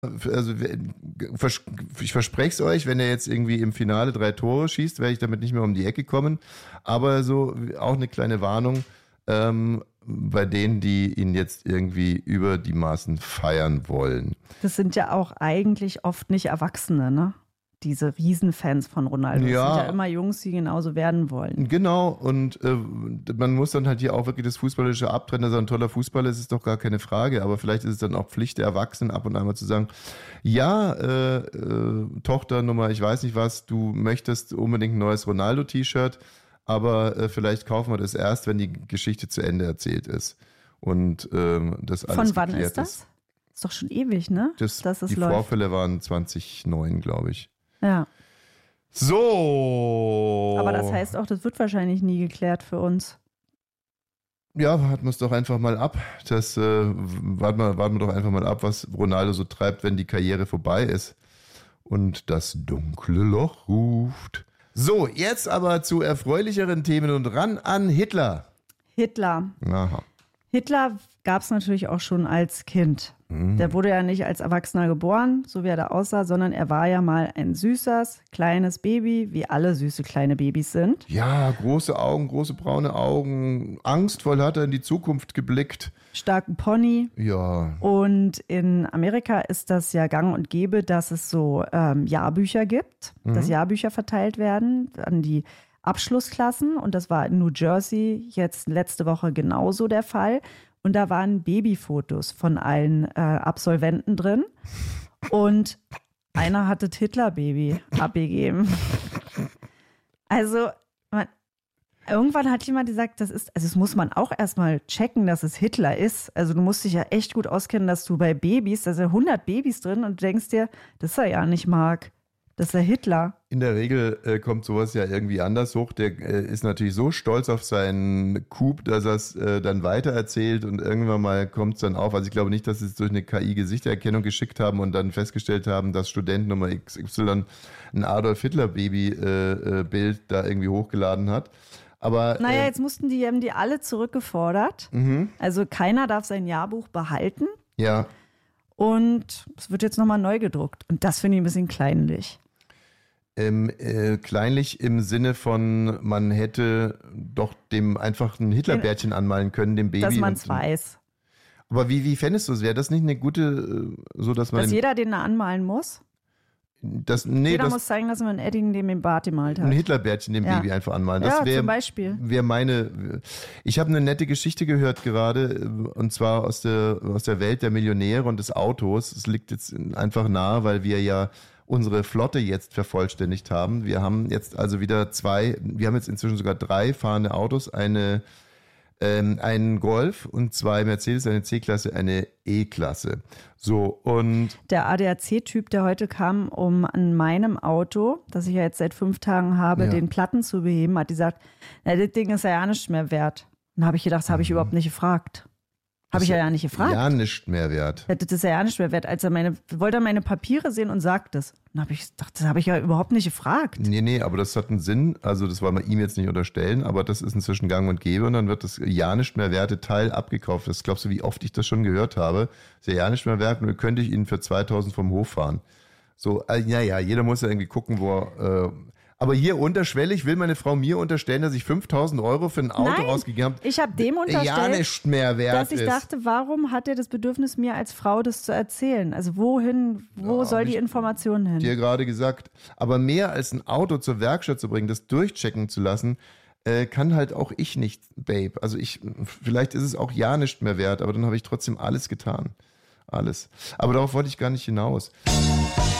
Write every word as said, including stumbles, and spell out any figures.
also ich verspreche es euch, wenn er jetzt irgendwie im Finale drei Tore schießt, werde ich damit nicht mehr um die Ecke kommen. Aber so auch eine kleine Warnung ähm, bei denen, die ihn jetzt irgendwie über die Maßen feiern wollen. Das sind ja auch eigentlich oft nicht Erwachsene, ne? Diese Riesenfans von Ronaldo. Ja. Das sind ja immer Jungs, die genauso werden wollen. Genau, und äh, man muss dann halt hier auch wirklich das Fußballische abtrennen, dass er ein toller Fußballer ist, ist doch gar keine Frage, aber vielleicht ist es dann auch Pflicht der Erwachsenen, ab und an mal zu sagen, ja, äh, äh, Tochter Nummer, ich weiß nicht was, du möchtest unbedingt ein neues Ronaldo-T-Shirt, aber äh, vielleicht kaufen wir das erst, wenn die Geschichte zu Ende erzählt ist und ähm, das alles Von wann geklärt ist das? Ist doch schon ewig, ne? Das, Dass es die läuft. Vorfälle waren zwanzig neun, glaube ich. Ja. So. Aber das heißt auch, das wird wahrscheinlich nie geklärt für uns. Ja, warten wir es doch einfach mal ab. Das, äh, warten, wir, warten wir doch einfach mal ab, was Ronaldo so treibt, wenn die Karriere vorbei ist. Und das dunkle Loch ruft. So, jetzt aber zu erfreulicheren Themen und ran an Hitler. Hitler. Aha. Hitler gab es natürlich auch schon als Kind. Mhm. Der wurde ja nicht als Erwachsener geboren, so wie er da aussah, sondern er war ja mal ein süßes, kleines Baby, wie alle süße kleine Babys sind. Ja, große Augen, große braune Augen. Angstvoll hat er in die Zukunft geblickt. Starken Pony. Ja. Und in Amerika ist das ja gang und gäbe, dass es so ähm, Jahrbücher gibt, mhm. dass Jahrbücher verteilt werden an die Abschlussklassen. Und das war in New Jersey jetzt letzte Woche genauso der Fall. Und da waren Babyfotos von allen äh, Absolventen drin. Und einer hatte das Hitler-Baby abgegeben. Also, man, irgendwann hat jemand gesagt, das ist, also das muss man auch erstmal checken, dass es Hitler ist. Also du musst dich ja echt gut auskennen, dass du bei Babys, da sind hundert Babys drin und du denkst dir, das ist er ja nicht Mark. Das ist der Hitler. In der Regel äh, kommt sowas ja irgendwie anders hoch. Der äh, ist natürlich so stolz auf seinen Coup, dass er es äh, dann weitererzählt und irgendwann mal kommt es dann auf. Also ich glaube nicht, dass sie es durch eine K I-Gesichtererkennung geschickt haben und dann festgestellt haben, dass Student Nummer X Y ein Adolf Hitler-Baby-Bild äh, da irgendwie hochgeladen hat. Aber, naja, äh, jetzt mussten die, haben die alle zurückgefordert. Mhm. Also keiner darf sein Jahrbuch behalten. Ja. Und es wird jetzt nochmal neu gedruckt. Und das finde ich ein bisschen kleinlich. Ähm, äh, kleinlich im Sinne von, man hätte doch dem einfach ein Hitlerbärtchen anmalen können, dem Baby. Dass man es weiß. Aber wie, wie fändest du es? Wäre das nicht eine gute, so dass man... Dass den, jeder den da anmalen muss? das, nee, jeder das, muss zeigen, dass man Edding dem im Bart gemalt hat. ein Hitlerbärtchen dem Ja. Baby einfach anmalen. Das Ja, wär, zum Beispiel. Wäre meine... Ich habe eine nette Geschichte gehört gerade, und zwar aus der, aus der Welt der Millionäre und des Autos. Es liegt jetzt einfach nahe, weil wir ja unsere Flotte jetzt vervollständigt haben. Wir haben jetzt also wieder zwei, wir haben jetzt inzwischen sogar drei fahrende Autos, eine, ähm, einen Golf und zwei Mercedes, eine C-Klasse, eine E-Klasse. So, und der A D A C-Typ, der heute kam, um an meinem Auto, das ich ja jetzt seit fünf Tagen habe, Ja. den Platten zu beheben, hat gesagt, na, das Ding ist ja ja nicht mehr wert. Dann habe ich gedacht, das habe ich Mhm. überhaupt nicht gefragt. Habe ich ja ja nicht gefragt. Ja, nicht mehr wert. Ja, das ist ja ja nicht mehr wert. Als er meine, wollte er meine Papiere sehen und sagt es. Dann habe ich gedacht, das habe ich ja überhaupt nicht gefragt. Nee, nee, aber das hat einen Sinn. Also das wollen wir ihm jetzt nicht unterstellen, aber das ist inzwischen gang und gäbe und dann wird das ja nicht mehr werte Teil abgekauft. Das glaubst du, wie oft ich das schon gehört habe? Ist ja ja nicht mehr wert und dann könnte ich ihn für zweitausend vom Hof fahren. So, äh, ja, ja, jeder muss ja irgendwie gucken, wo er... Äh, aber hier unterschwellig will meine Frau mir unterstellen, dass ich fünftausend Euro für ein Auto Nein, ausgegeben habe. ich habe dem unterstellt, ja nicht mehr wert dass ich ist. dachte, warum hat er das Bedürfnis, mir als Frau das zu erzählen? Also wohin, wo Ja, soll hab die ich Information hin? dir gerade gesagt. Aber mehr als ein Auto zur Werkstatt zu bringen, das durchchecken zu lassen, äh, kann halt auch ich nicht, Babe. Also ich, vielleicht ist es auch ja nicht mehr wert, aber dann habe ich trotzdem alles getan. Alles. Aber darauf wollte ich gar nicht hinaus.